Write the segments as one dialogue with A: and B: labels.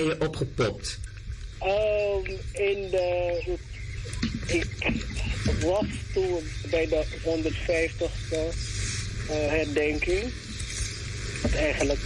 A: je opgepopt?
B: Ik was toen bij de 150ste herdenking. Wat eigenlijk,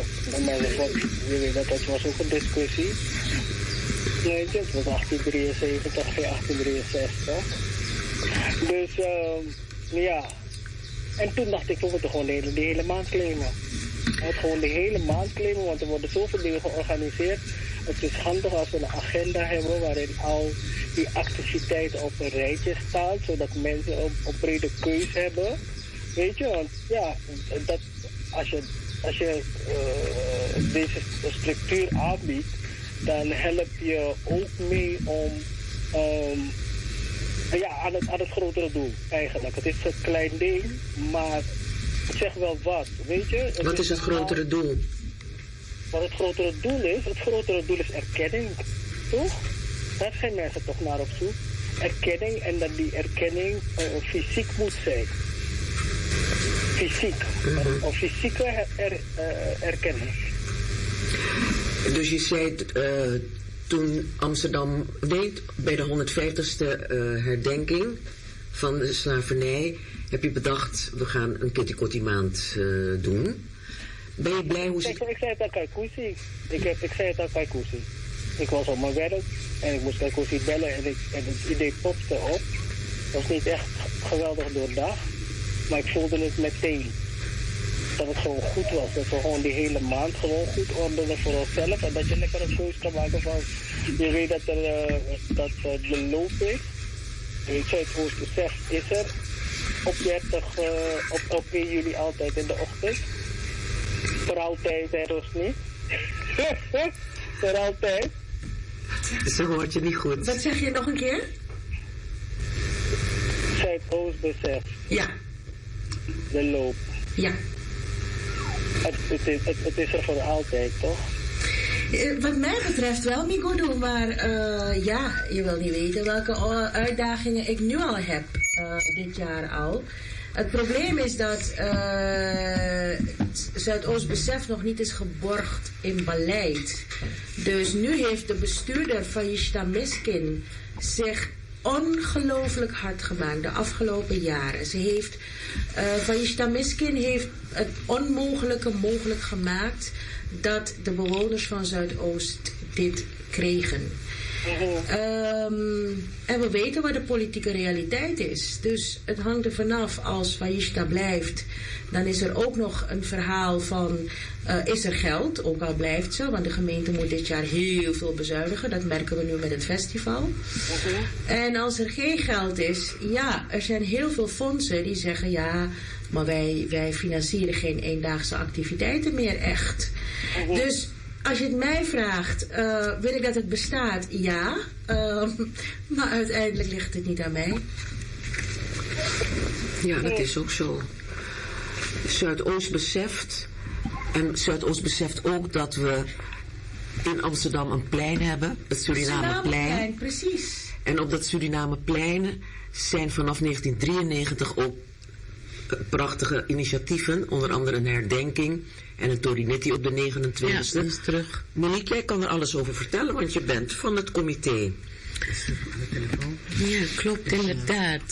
B: dat was ook een discussie. Weet je, het was 1873, geen 1863. Dus ja. En toen dacht ik, we moeten gewoon de hele maand claimen. Gewoon de hele maand claimen, want er worden zoveel dingen georganiseerd. Het is handig als we een agenda hebben waarin al die activiteiten op een rijtje staan, zodat mensen een brede keus hebben. Weet je, want ja, dat, als je deze structuur aanbiedt, dan help je ook mee om aan het grotere doel eigenlijk. Het is een klein ding, maar het zegt wel wat, weet je.
A: Wat is het grotere doel?
B: Wat het grotere doel is? Het grotere doel is erkenning, toch? Daar zijn mensen toch naar op zoek. Erkenning, en dat die erkenning fysiek moet zijn. Fysiek. Of fysieke erkenning.
A: Dus je zei toen Amsterdam deed, bij de 150ste herdenking van de slavernij, heb je bedacht, we gaan een Kitty Kotti maand doen. Ben je blij hoe ze...
B: Ik zei het aan Kaikousi. Ik zei het aan Kaikousi. Ik was op mijn werk en ik moest Kaikousi bellen en het idee popte op. Het was niet echt geweldig doordacht, maar ik voelde het meteen. Dat het gewoon goed was. Dat we gewoon die hele maand gewoon goed ordenen voor onszelf. En dat je lekker een keuze kan maken van... Je weet dat de loop is. Je Zuidoost-besef is er. Op 1 juli altijd in de ochtend. Voor altijd, hè, Roos niet? Voor altijd.
A: Zo hoort je niet goed.
C: Wat zeg je nog een keer?
B: Zuidoost-besef.
C: Ja.
B: De loop.
C: Ja.
B: Het is er voor altijd, toch?
C: Wat mij betreft wel, Migodo, maar ja, je wil niet weten welke uitdagingen ik nu al heb, dit jaar al. Het probleem is dat Zuidoost-besef nog niet is geborgd in beleid. Dus nu heeft de bestuurder van Yishta Miskin zich ongelooflijk hard gemaakt de afgelopen jaren. Ze heeft, Yishta Miskin heeft het onmogelijke mogelijk gemaakt dat de bewoners van Zuidoost dit kregen. En we weten wat de politieke realiteit is. Dus het hangt er vanaf als Yishta blijft. Dan is er ook nog een verhaal van... is er geld, ook al blijft ze. Want de gemeente moet dit jaar heel veel bezuinigen. Dat merken we nu met het festival. En als er geen geld is... Ja, er zijn heel veel fondsen die zeggen... Ja, maar wij financieren geen eendaagse activiteiten meer echt. Dus... Als je het mij vraagt, wil ik dat het bestaat? Ja. Maar uiteindelijk ligt het niet aan mij.
A: Ja, dat is ook zo. Zuidoost beseft. En Zuidoost beseft ook dat we in Amsterdam een plein hebben. Het Surinameplein.
C: Precies.
A: En op dat Surinameplein zijn vanaf 1993 ook prachtige initiatieven. Onder andere een herdenking. En een Torinetti op de 29e.
C: Ja, dat is terug.
A: Monique, jij kan er alles over vertellen, want je bent van het comité.
D: Ja, klopt inderdaad.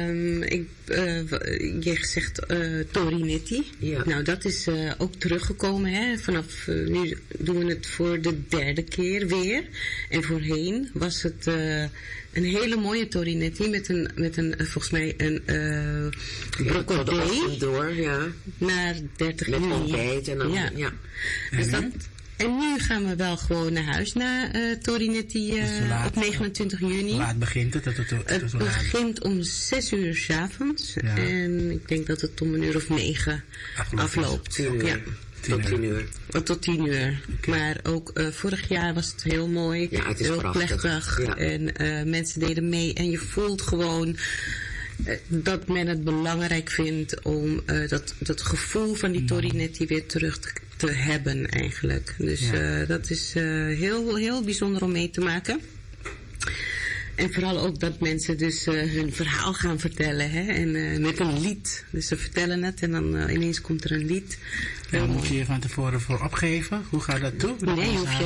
D: Je zegt Torinetti. Ja. Nou, dat is ook teruggekomen. Hè? Vanaf nu doen we het voor de 3e keer weer. En voorheen was het een hele mooie Torinetti met een volgens mij een brocodee
A: door, ja.
D: Naar 30 juni.
A: Met ontbijt en dan, ja.
D: Dus en nu gaan we wel gewoon naar huis na Torinetti op 29 juni.
E: Hoe laat begint het?
D: Het begint om 6 uur 's avonds. Ja. En ik denk dat het om 9 afloopt.
A: 10 uur. Ja. Tot 10 uur.
D: Tot 10 uur. Okay. Maar ook vorig jaar was het heel mooi.
A: Ja, het is
D: heel
A: prachtig.
D: Plechtig. Ja. En mensen deden mee. En je voelt gewoon dat men het belangrijk vindt om dat gevoel van die Torinetti weer terug te hebben eigenlijk. Dus dat is heel, heel bijzonder om mee te maken. En vooral ook dat mensen dus hun verhaal gaan vertellen. Hè? En met een lied. Dus ze vertellen het en dan ineens komt er een lied.
E: En moet je je van tevoren voor opgeven? Hoe gaat dat toe?
D: Nee, hoef je